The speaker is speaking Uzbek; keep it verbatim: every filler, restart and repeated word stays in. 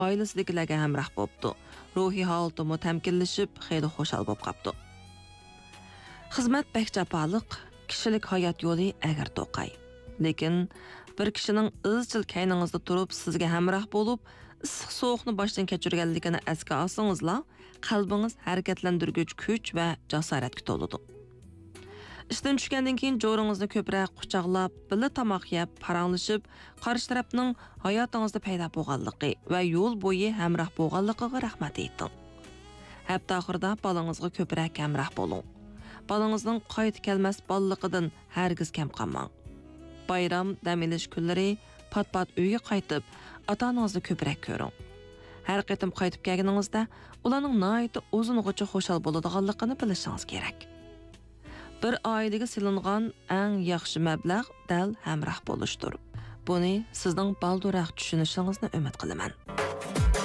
oilasidagilarga hamroh bo'libdi. Ruhiy holatimi tamkinlashib, xeyli xushal bo'lib qapti. Xizmat bek jafoliq, kishilik hayot yo'li agar to'qay. Lekin bir kishining izchil kayningizda turib, sizga hamroh bo'lib, issiq sovuqni boshdan kechirganligini esga olsangizlar, qalbingiz harakatlantirguvchi kuch va jasoratga to'ladi. Ishdan tushgandan keyin jo'ringizni ko'proq quchoqlab, birga tomoq yeb, paranglashib, qarshi tarafning hayotingizda paydo bo'lganligi va yo'l bo'yi hamroh bo'lganligiga rahmat ayting. Hafta oxirida bolangizga ko'proq hamroh bo'ling. Balangizning qayta kelmas bolaligidan hargiz kam qolmang. Bayram, dam olish kunlari pat-pat uyga qaytib, ota-onangizni ko'proq ko'ring. Har qatim qaytib kelganingizda ularning nihoyatda uzungacha xushal bo'ladiganligini bilishingiz kerak. Bir oilaga silingan eng yaxshi mablag' dal hamroh bo'lishdir. Buni sizning balduroq tushunishingizni umid qilaman.